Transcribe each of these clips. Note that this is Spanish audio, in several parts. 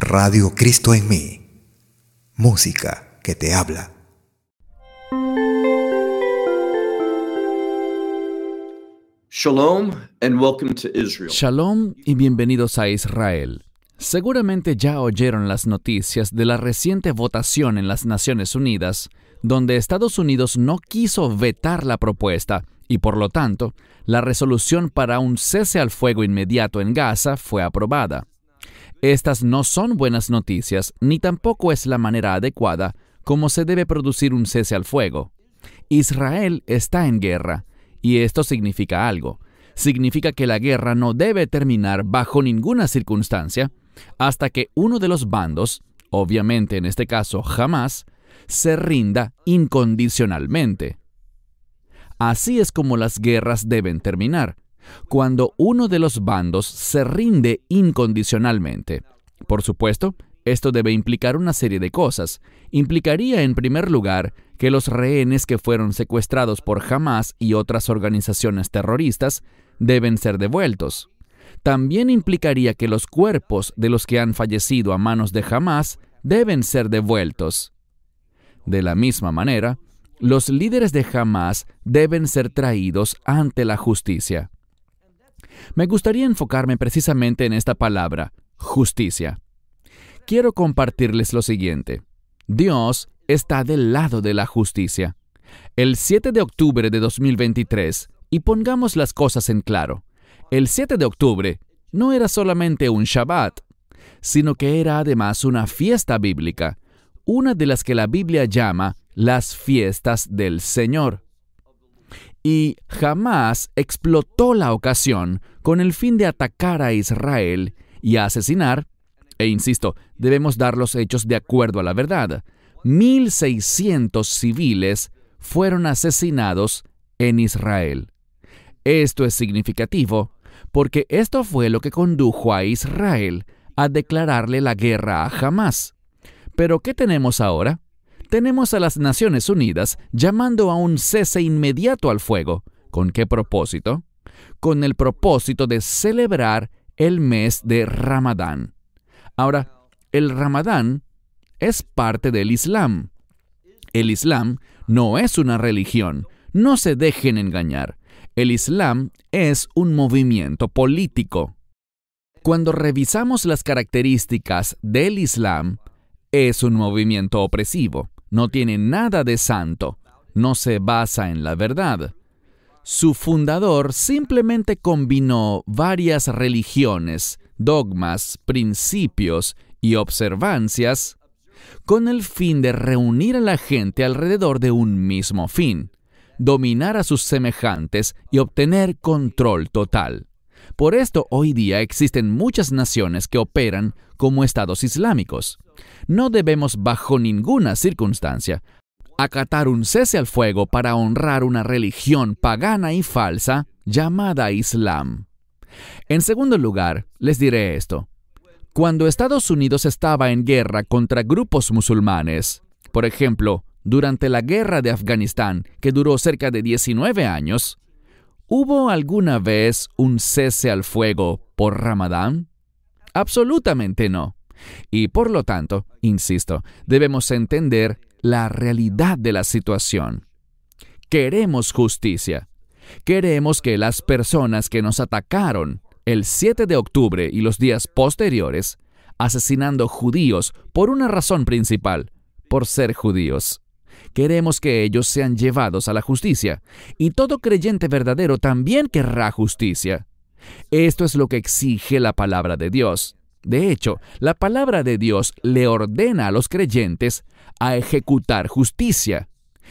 Radio Cristo en mí. Música que te habla. Shalom and welcome to Israel. Shalom y bienvenidos a Israel. Seguramente ya oyeron las noticias de la reciente votación en las Naciones Unidas, donde Estados Unidos no quiso vetar la propuesta y, por lo tanto, la resolución para un cese al fuego inmediato en Gaza fue aprobada. Estas no son buenas noticias, ni tampoco es la manera adecuada como se debe producir un cese al fuego. Israel está en guerra, y esto significa algo. Significa que la guerra no debe terminar bajo ninguna circunstancia hasta que uno de los bandos, obviamente en este caso Hamás, se rinda incondicionalmente. Así es como las guerras deben terminar, cuando uno de los bandos se rinde incondicionalmente. Por supuesto, esto debe implicar una serie de cosas. Implicaría, en primer lugar, que los rehenes que fueron secuestrados por Hamás y otras organizaciones terroristas deben ser devueltos. También implicaría que los cuerpos de los que han fallecido a manos de Hamás deben ser devueltos. De la misma manera, los líderes de Hamás deben ser traídos ante la justicia. Me gustaría enfocarme precisamente en esta palabra, justicia. Quiero compartirles lo siguiente. Dios está del lado de la justicia. El 7 de octubre de 2023, y pongamos las cosas en claro, el 7 de octubre no era solamente un Shabbat, sino que era además una fiesta bíblica, una de las que la Biblia llama las fiestas del Señor. Y Hamás explotó la ocasión con el fin de atacar a Israel y asesinar, e insisto, debemos dar los hechos de acuerdo a la verdad, 1,600 civiles fueron asesinados en Israel. Esto es significativo porque esto fue lo que condujo a Israel a declararle la guerra a Hamás. Pero ¿qué tenemos ahora? Tenemos a las Naciones Unidas llamando a un cese inmediato al fuego. ¿Con qué propósito? Con el propósito de celebrar el mes de Ramadán. Ahora, el Ramadán es parte del Islam. El Islam no es una religión. No se dejen engañar. El Islam es un movimiento político. Cuando revisamos las características del Islam, es un movimiento opresivo. No tiene nada de santo. No se basa en la verdad. Su fundador simplemente combinó varias religiones, dogmas, principios y observancias con el fin de reunir a la gente alrededor de un mismo fin, dominar a sus semejantes y obtener control total. Por esto, hoy día existen muchas naciones que operan como estados islámicos. No debemos, bajo ninguna circunstancia, acatar un cese al fuego para honrar una religión pagana y falsa llamada Islam. En segundo lugar, les diré esto. Cuando Estados Unidos estaba en guerra contra grupos musulmanes, por ejemplo, durante la guerra de Afganistán, que duró cerca de 19 años, ¿hubo alguna vez un cese al fuego por Ramadán? Absolutamente no. Y por lo tanto, insisto, debemos entender la realidad de la situación. Queremos justicia. Queremos que las personas que nos atacaron el 7 de octubre y los días posteriores, asesinando judíos por una razón principal, por ser judíos. Queremos que ellos sean llevados a la justicia, y todo creyente verdadero también querrá justicia. Esto es lo que exige la palabra de Dios. De hecho, la palabra de Dios le ordena a los creyentes a ejecutar justicia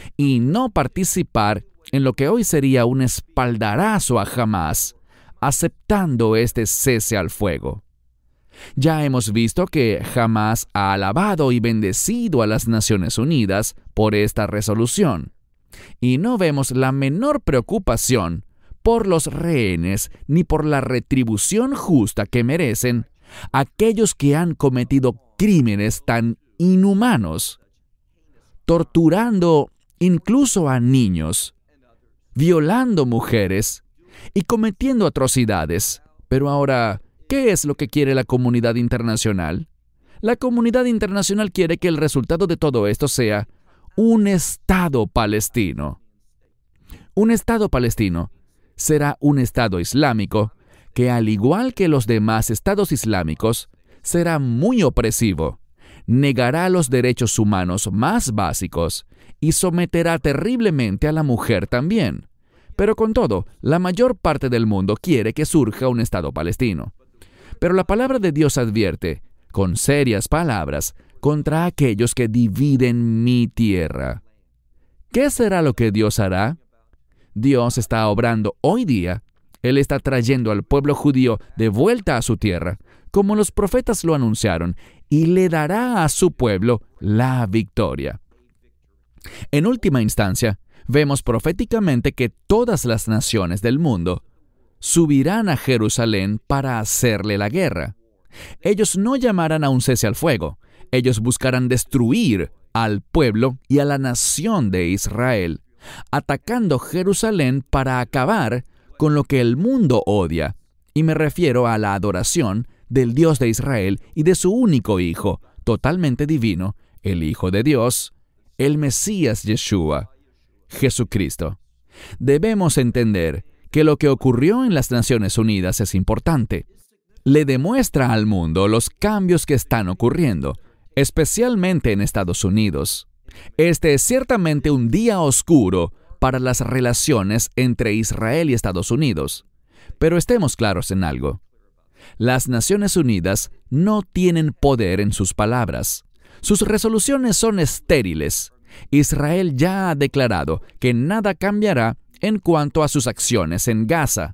y no participar en lo que hoy sería un espaldarazo a Hamás, aceptando este cese al fuego. Ya hemos visto que Hamás ha alabado y bendecido a las Naciones Unidas por esta resolución, y no vemos la menor preocupación por los rehenes ni por la retribución justa que merecen aquellos que han cometido crímenes tan inhumanos, torturando incluso a niños, violando mujeres y cometiendo atrocidades. Pero ahora, ¿qué es lo que quiere la comunidad internacional? La comunidad internacional quiere que el resultado de todo esto sea un Estado palestino. Un Estado palestino será un Estado islámico que, al igual que los demás estados islámicos, será muy opresivo, negará los derechos humanos más básicos y someterá terriblemente a la mujer también. Pero con todo, la mayor parte del mundo quiere que surja un Estado palestino. Pero la palabra de Dios advierte, con serias palabras, contra aquellos que dividen mi tierra. ¿Qué será lo que Dios hará? Dios está obrando hoy día. Él está trayendo al pueblo judío de vuelta a su tierra, como los profetas lo anunciaron, y le dará a su pueblo la victoria. En última instancia, vemos proféticamente que todas las naciones del mundo subirán a Jerusalén para hacerle la guerra. Ellos no llamarán a un cese al fuego. Ellos buscarán destruir al pueblo y a la nación de Israel, atacando Jerusalén para acabar con lo que el mundo odia, y me refiero a la adoración del Dios de Israel y de su único Hijo, totalmente divino, el Hijo de Dios, el Mesías Yeshua, Jesucristo. Debemos entender que lo que ocurrió en las Naciones Unidas es importante. Le demuestra al mundo los cambios que están ocurriendo, especialmente en Estados Unidos. Este es ciertamente un día oscuro para las relaciones entre Israel y Estados Unidos. Pero estemos claros en algo. Las Naciones Unidas no tienen poder en sus palabras. Sus resoluciones son estériles. Israel ya ha declarado que nada cambiará en cuanto a sus acciones en Gaza.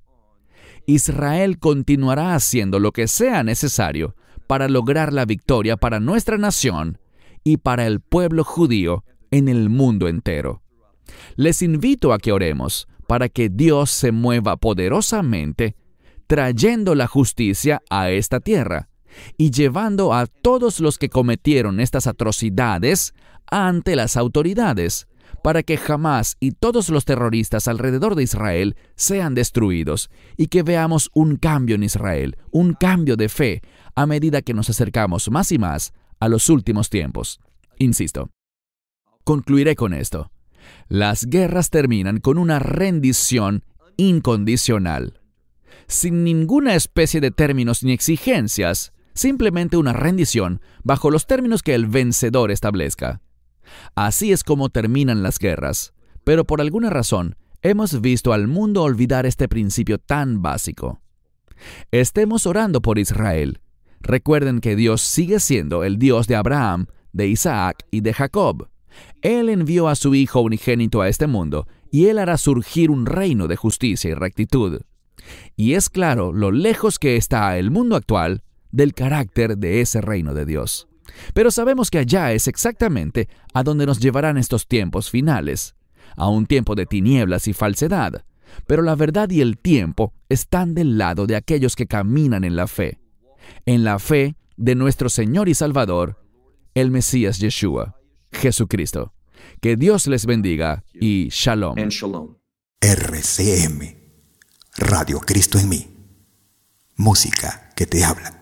Israel continuará haciendo lo que sea necesario para lograr la victoria para nuestra nación y para el pueblo judío en el mundo entero. Les invito a que oremos para que Dios se mueva poderosamente, trayendo la justicia a esta tierra y llevando a todos los que cometieron estas atrocidades ante las autoridades, para que Hamás y todos los terroristas alrededor de Israel sean destruidos y que veamos un cambio en Israel, un cambio de fe, a medida que nos acercamos más y más a los últimos tiempos. Insisto, concluiré con esto. Las guerras terminan con una rendición incondicional, sin ninguna especie de términos ni exigencias, simplemente una rendición bajo los términos que el vencedor establezca. Así es como terminan las guerras, pero por alguna razón hemos visto al mundo olvidar este principio tan básico. Estemos orando por Israel. Recuerden que Dios sigue siendo el Dios de Abraham, de Isaac y de Jacob. Él envió a su Hijo unigénito a este mundo y Él hará surgir un reino de justicia y rectitud. Y es claro lo lejos que está el mundo actual del carácter de ese reino de Dios. Pero sabemos que allá es exactamente a donde nos llevarán estos tiempos finales, a un tiempo de tinieblas y falsedad. Pero la verdad y el tiempo están del lado de aquellos que caminan en la fe de nuestro Señor y Salvador, el Mesías Yeshua, Jesucristo. Que Dios les bendiga y Shalom. And shalom. RCM, Radio Cristo en mí. Música que te habla.